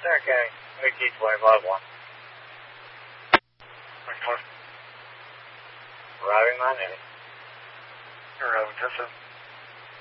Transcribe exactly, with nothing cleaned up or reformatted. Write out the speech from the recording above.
Center County, A T twenty-five one. Next one. Arriving my name. You're having ten seven.